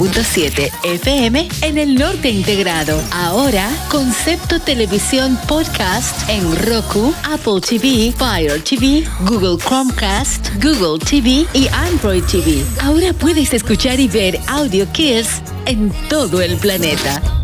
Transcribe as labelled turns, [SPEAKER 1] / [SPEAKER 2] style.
[SPEAKER 1] 105.7 FM en el norte integrado. Ahora, Concepto Televisión Podcast en Roku, Apple TV, Fire TV, Google Chromecast, Google TV y Android TV. Ahora puedes escuchar y ver Audio Kids en todo el planeta.